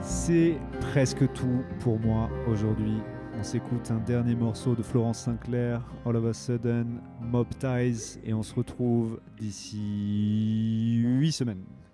C'est presque tout pour moi aujourd'hui. On s'écoute un dernier morceau de Florence Sinclair, All of a Sudden, Mob Ties, et on se retrouve d'ici 8 semaines.